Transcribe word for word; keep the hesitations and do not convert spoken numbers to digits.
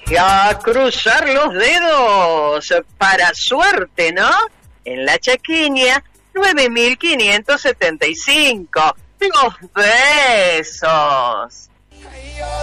Y a cruzar los dedos para suerte, ¿no? En la Chaquiña, nueve mil quinientos setenta y cinco. Los besos.